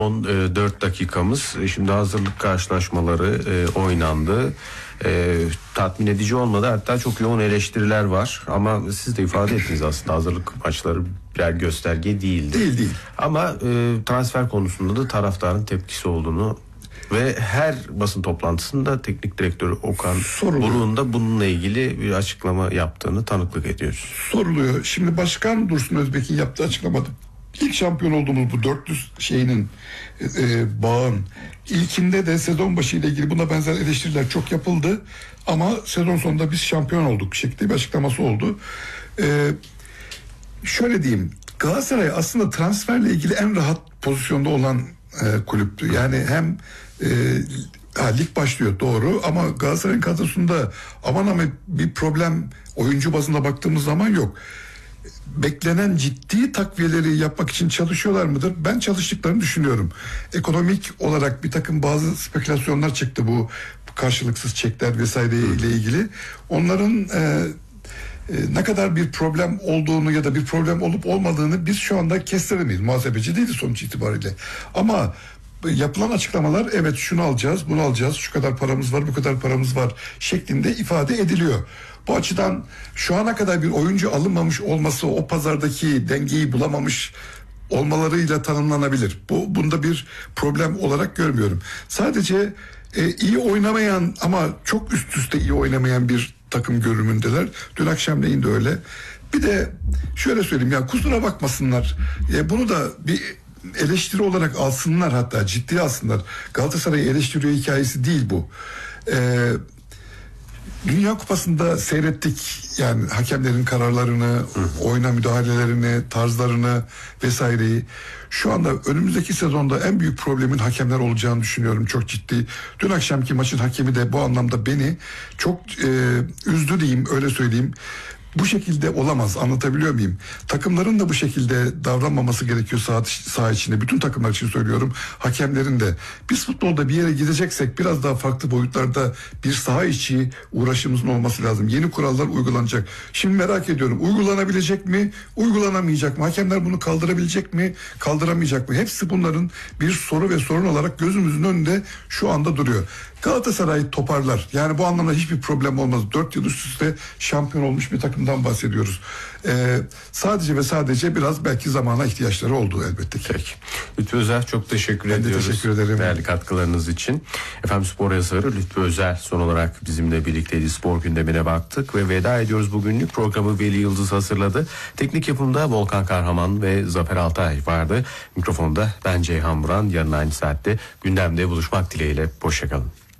Son 4 dakikamız. Şimdi hazırlık karşılaşmaları oynandı. Tatmin edici olmadı. Hatta çok yoğun eleştiriler var. Ama siz de ifade ettiniz, aslında hazırlık maçları birer gösterge değildi. Değil. Ama transfer konusunda da taraftarın tepkisi olduğunu ve her basın toplantısında teknik direktörü Okan Buruk'un da bununla ilgili bir açıklama yaptığını tanıklık ediyoruz. Soruluyor. Şimdi Başkan Dursun Özbek'in yaptığı açıklamada İlk şampiyon olduğumuz bu 400 bağın ilkinde de sezon başı ile ilgili buna benzer eleştiriler çok yapıldı. Ama sezon sonunda biz şampiyon olduk şeklinde bir açıklaması oldu. Şöyle diyeyim, Galatasaray aslında transferle ilgili en rahat pozisyonda olan kulüptü. Yani hem lig başlıyor doğru, ama Galatasaray'ın kadrosunda aman bir problem oyuncu bazında baktığımız zaman yok. Beklenen ciddi takviyeleri yapmak için çalışıyorlar mıdır? Ben çalıştıklarını düşünüyorum. Ekonomik olarak bir takım bazı spekülasyonlar çıktı, bu karşılıksız çekler vesaire ile ilgili. Onların ne kadar bir problem olduğunu ya da bir problem olup olmadığını biz şu anda kestiremeyiz. Muhasebeci değiliz sonuç itibariyle. Ama yapılan açıklamalar, evet şunu alacağız, bunu alacağız, şu kadar paramız var, bu kadar paramız var şeklinde ifade ediliyor. Bu açıdan şu ana kadar bir oyuncu alınmamış olması o pazardaki dengeyi bulamamış olmalarıyla tanımlanabilir. Bunda bir problem olarak görmüyorum. Sadece iyi oynamayan ama çok üst üste iyi oynamayan bir takım görünümündeler. Dün akşamleyin de öyle. Bir de şöyle söyleyeyim, ya kusura bakmasınlar. Bunu da bir eleştiri olarak alsınlar, hatta ciddiye alsınlar. Galatasaray'ı eleştiriyor hikayesi değil bu. Dünya Kupası'nda seyrettik yani hakemlerin kararlarını, oyuna müdahalelerini, tarzlarını vesaireyi. Şu anda önümüzdeki sezonda en büyük problemin hakemler olacağını düşünüyorum, çok ciddi. Dün akşamki maçın hakemi de bu anlamda beni çok üzdü diyeyim, öyle söyleyeyim. Bu şekilde olamaz, anlatabiliyor muyum? Takımların da bu şekilde davranmaması gerekiyor saha içinde. Bütün takımlar için söylüyorum, hakemlerin de. Biz futbolda bir yere gideceksek biraz daha farklı boyutlarda bir saha içi uğraşımızın olması lazım. Yeni kurallar uygulanacak. Şimdi merak ediyorum, uygulanabilecek mi, uygulanamayacak mı? Hakemler bunu kaldırabilecek mi, kaldıramayacak mı? Hepsi bunların bir soru ve sorun olarak gözümüzün önünde şu anda duruyor. Galatasaray toparlar. Yani bu anlamda hiçbir problem olmaz. 4 yıl üst üste şampiyon olmuş bir takımdan bahsediyoruz. Sadece ve sadece biraz belki zamana ihtiyaçları oldu elbette ki. Peki. Lütfü Özel, çok teşekkür ediyoruz. Ben de teşekkür ederim. Değerli katkılarınız için. Efendim, spor yazarı Lütfü Özel son olarak bizimle birlikteydi. Spor gündemine baktık ve veda ediyoruz bugünlük. Programı Veli Yıldız hazırladı. Teknik yapımda Volkan Kahraman ve Zafer Altay vardı. Mikrofonda ben Ceyhan Buran. Yarın aynı saatte gündemde buluşmak dileğiyle. Hoşça kalın.